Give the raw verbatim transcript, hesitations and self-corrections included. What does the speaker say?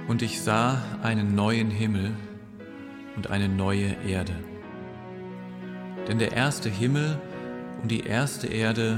Und ich sah einen neuen Himmel und eine neue Erde. Denn der erste Himmel und die erste Erde